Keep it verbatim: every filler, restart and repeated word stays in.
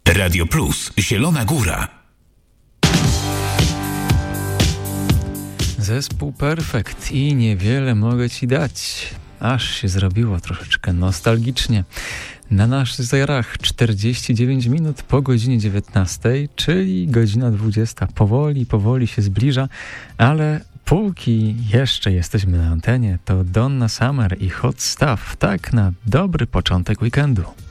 Radio Plus, Zielona Góra. Zespół Perfekt i Niewiele mogę ci dać. Aż się zrobiło troszeczkę nostalgicznie. Na naszych zegarach czterdzieści dziewięć minut po godzinie dziewiętnastej, czyli godzina dwudziesta. Powoli, powoli się zbliża, ale póki jeszcze jesteśmy na antenie, to Donna Summer i Hot Stuff, tak na dobry początek weekendu.